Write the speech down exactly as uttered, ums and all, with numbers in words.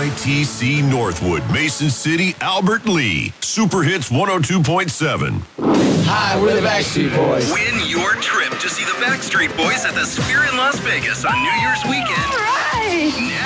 I T C Northwood, Mason City, Albert Lee. Super Hits one oh two point seven. Hi, we're the Backstreet Boys. Win your trip to see the Backstreet Boys at the Sphere in Las Vegas on New Year's weekend. All right.